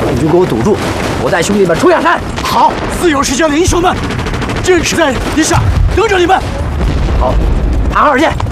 空军给我堵住，我带兄弟们冲下山。 好，自由之家的英雄们，剑齿在敌下等着你们。 好，韩二见。